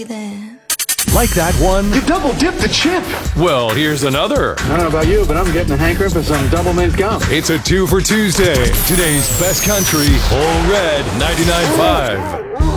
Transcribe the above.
then. Like that one? You double dipped the chip. Well, here's another. I don't know about you, but I'm getting a hankering for some double mint gum. It's a 2 for Tuesday. Today's best country, Whole Red 99.5.